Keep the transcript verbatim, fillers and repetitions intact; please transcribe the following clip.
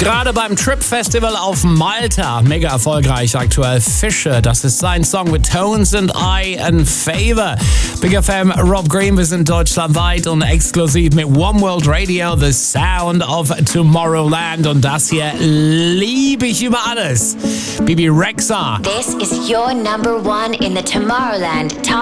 Gerade beim Trip Festival auf Malta. Mega erfolgreich aktuell. Fische, das ist sein Song mit Tones and I and Favor. Big F M, Rob Green, wir sind deutschlandweit und exklusiv mit One World Radio, The Sound of Tomorrowland. Und das hier liebe ich über alles. Bebe Rexha. This is your number one in the Tomorrowland Top